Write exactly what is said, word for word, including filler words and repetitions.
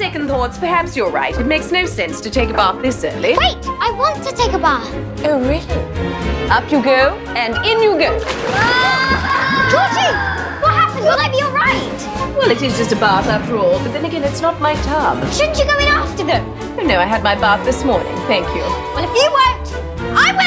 second thoughts, perhaps you're right. It makes no sense to take a bath this early. Wait, I want to take a bath. Oh, really? Up you go, and in you go. Ah! Georgie, what happened? Will I be all right? Well, it is just a bath after all, but then again, it's not my tub. Shouldn't you go in after them? Oh, no, I had my bath this morning, thank you. Well, if you won't, I will.